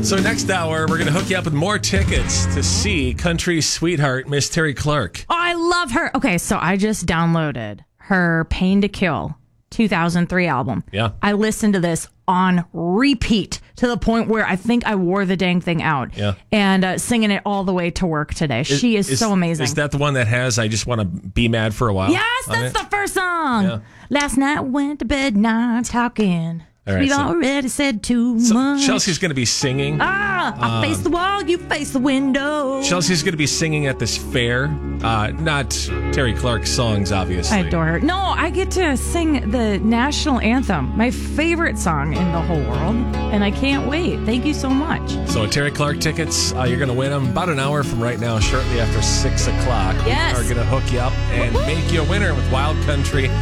So next hour, we're going to hook you up with more tickets to see country sweetheart, Miss Terry Clark. Oh, I love her. Okay, so I just downloaded her Pain to Kill 2003 album. Yeah. I listened to this on repeat to the point where I think I wore the dang thing out. Yeah. And singing it all the way to work today. She is so amazing. Is that the one that has I Just Want to Be Mad for a While? Yes, that's the first song. Yeah. Last night went to bed not talking. All right, We've so- already said too So much. Chelsea's going to be singing. I face the wall, you face the window. Chelsea's going to be singing at this fair. Not Terry Clark songs, obviously. I adore her. No, I get to sing the national anthem, my favorite song in the whole world, and I can't wait. Thank you so much. So Terry Clark tickets, you're going to win them about an hour from right now, shortly after 6 o'clock. Yes. We are going to hook you up and make you a winner with Wild Country